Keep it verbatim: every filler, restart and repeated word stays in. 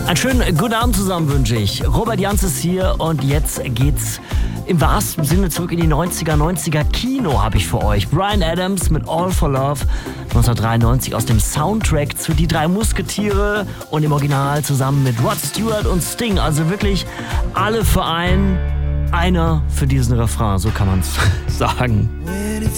Einen schönen guten Abend zusammen wünsche ich. Robert Janz ist hier und jetzt geht's im wahrsten Sinne zurück in die neunziger. neunziger Kino habe ich für euch. Bryan Adams mit All for Love neunzehnhundertdreiundneunzig aus dem Soundtrack zu Die drei Musketiere und im Original zusammen mit Rod Stewart und Sting. Also wirklich alle für einen, einer für diesen Refrain, so kann man es sagen.